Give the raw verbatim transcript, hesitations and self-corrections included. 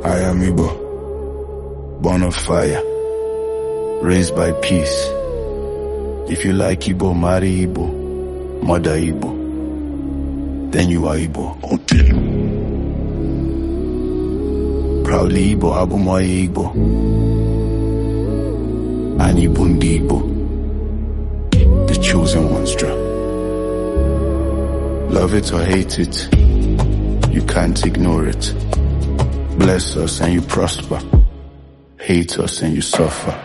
I am Igbo, born of fire, raised by peace. If you like Igbo, marry Igbo, mother Igbo, then you are Igbo. Okay. Proudly Igbo, Abumoye Igbo, and Igbo Ndi Igbo, the chosen ones drop. Love it or hate it, you can't ignore it. Bless us and you prosper, hate us and you suffer.